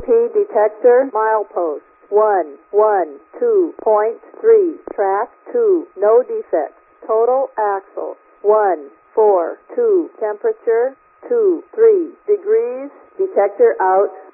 detector, milepost 112.3, track 2, no defects, total axle 142, temperature 23 degrees, detector out.